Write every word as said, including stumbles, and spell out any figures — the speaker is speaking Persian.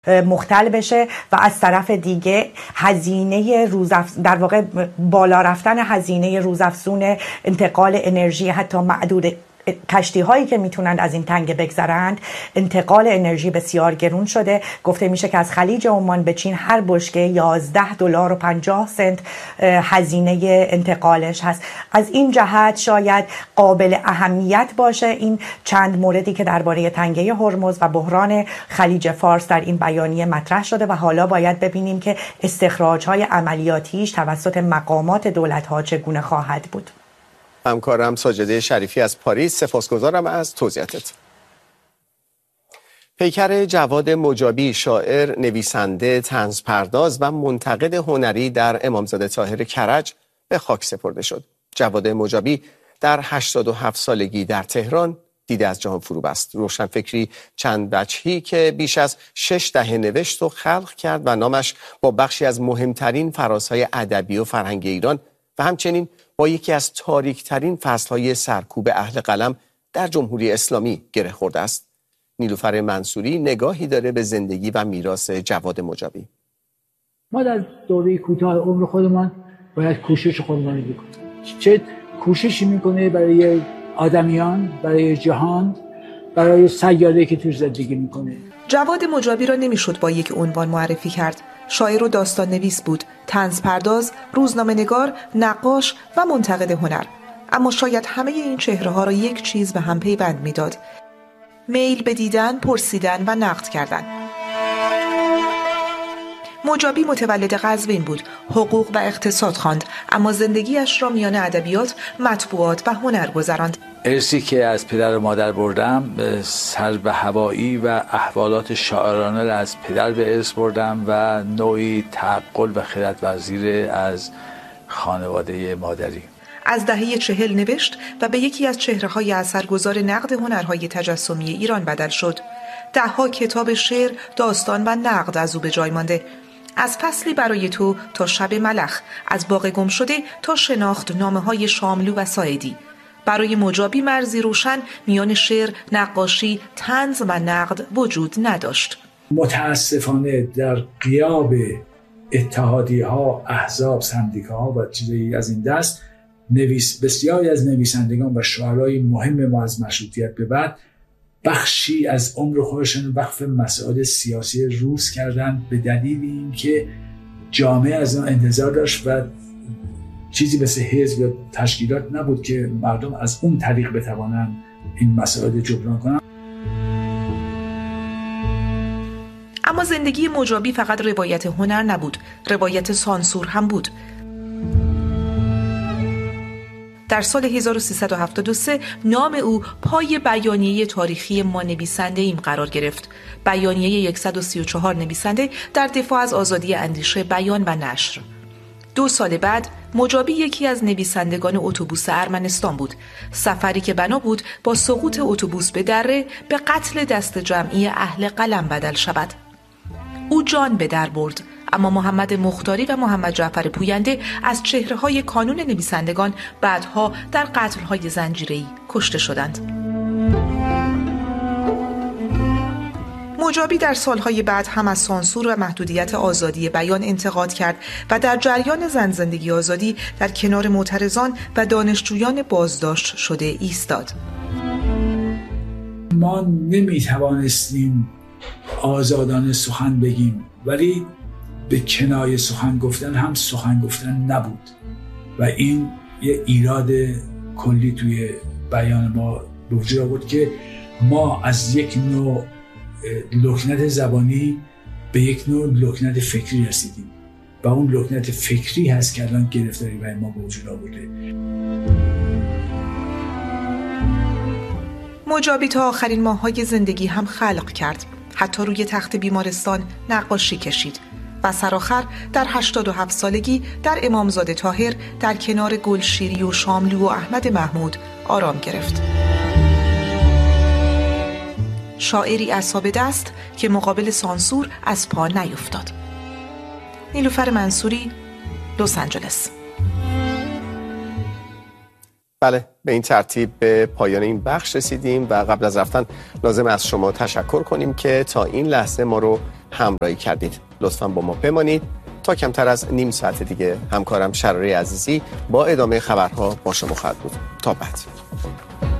مختل بشه و از طرف دیگه هزینه روزافز... در واقع بالا رفتن هزینه روزافزون انتقال انرژی حتی معدود کشتی هایی که میتونند از این تنگه بگذرند، انتقال انرژی بسیار گرون شده. گفته میشه که از خلیج عمان به چین هر بشکه یازده دلار و پنجاه سنت هزینه انتقالش هست. از این جهت شاید قابل اهمیت باشه این چند موردی که درباره تنگه هرمز و بحران خلیج فارس در این بیانیه مطرح شده و حالا باید ببینیم که استخراج های عملیاتیش توسط مقامات دولت ها چگونه خواهد بود. همکارم ساجده شریفی از پاریس، سپاسگزارم از توضیحاتت. پیکر جواد مجابی، شاعر، نویسنده، طنزپرداز و منتقد هنری در امامزاده طاهر کرج به خاک سپرده شد. جواد مجابی در هشتاد و هفت سالگی در تهران دیده از جهان فرو بست. روشنفکری چند وجهی که بیش از شش دهه نوشت و خلق کرد و نامش با بخشی از مهمترین فرازهای ادبی و فرهنگی ایران و همچنین با یکی از تاریک‌ترین فصل‌های سرکوب اهل قلم در جمهوری اسلامی گره خورده است. نیلوفر منصوری نگاهی داره به زندگی و میراث جواد مجابی. ما در دوره کوتاه عمر خودمان باید کوشش خودمان رو بکنیم. چه کوششی میکنه برای آدمیان، برای جهان، برای سیاره‌ای که توش زندگی میکنه. جواد مجابی را نمیشد با یک عنوان معرفی کرد. شاعر و داستان نویس بود، طنزپرداز، روزنامه‌نگار، نقاش و منتقد هنر. اما شاید همه این چهره‌ها را یک چیز به هم پیوند می‌داد: میل به دیدن، پرسیدن و نقد کردن. مجابی متولد قزوین بود، حقوق و اقتصاد خواند، اما زندگیش را میان ادبیات، مطبوعات و هنر گذراند. ارثی که از پدر و مادر بردم، سرب هوایی و احوالات شاعرانه را از پدر به ارث بردم و نوعی تعقل و خرد ورزی از خانواده مادری. از دهه چهل نوشت و به یکی از چهره‌های اثرگذار نقد هنرهای تجسمی ایران بدل شد. ده‌ها کتاب شعر، داستان و نقد از او به جای مانده. از فصلی برای تو تا شب ملخ، از باغ گم شده تا شناخت نامه‌های شاملو و ساعدی. برای مجابی مرزی روشن میان شعر، نقاشی، طنز و نقد وجود نداشت. متاسفانه در غیاب اتحادیه‌ها، احزاب، سندیکاها و چیزایی از این دست، نویس بسیاری از نویسندگان و شاعرای مهم ما از مشروطیت به بعد بخشی از عمر خودشون وقف مسائل سیاسی روز کردن به دلیل اینکه جامعه از آن انتظار داشت و چیزی مثل حزب یا تشکیلات نبود که مردم از اون طریق بتوانند این مسائل جبران کنند. اما زندگی مجابی فقط روایت هنر نبود، روایت سانسور هم بود. در سال هزار و سیصد و هفتاد و سه نام او پای بیانیه تاریخی ما نویسنده ایم قرار گرفت. بیانیه صد و سی و چهار نویسنده در دفاع از آزادی اندیشه، بیان و نشر. دو سال بعد مجابی یکی از نویسندگان اتوبوس ارمنستان بود. سفری که بنا بود با سقوط اتوبوس به دره به قتل دست جمعی اهل قلم بدل شود. او جان به در برد، اما محمد مختاری و محمد جعفر پوینده از چهره‌های کانون نویسندگان بعدها در قتل‌های زنجیره‌ای کشته شدند. مجابی در سالهای بعد هم از سانسور و محدودیت آزادی بیان انتقاد کرد و در جریان زن زندگی آزادی در کنار معترضان و دانشجویان بازداشت شده ایستاد. ما نمی‌توانستیم آزادانه سخن بگیم، ولی به کنایه سخن گفتن هم سخن گفتن نبود و این یه ایراد کلی توی بیان ما به وجود آورد که ما از یک نوع لکنت زبانی به یک نوع لکنت فکری رسیدیم و اون لکنت فکری هست که الان گرفتاری برای ما به وجود آورده. مجابی تا آخرین ماه‌های زندگی هم خلق کرد. حتی روی تخت بیمارستان نقاشی کشید و سرآخر در هشتاد و هفت سالگی در امامزاده طاهر در کنار گلشیری و شاملو و احمد محمود آرام گرفت. شاعری اعصاب دست که مقابل سانسور از پا نیفتاد. نیلوفر منصوری، لس آنجلس. بله، به این ترتیب به پایان این بخش رسیدیم و قبل از رفتن لازم از شما تشکر کنیم که تا این لحظه ما رو همراهی کردید. لطفاً با ما بمانید. تا کمتر از نیم ساعت دیگه همکارم شراری عزیزی با ادامه خبرها با شما خواهد بود. تا بعد.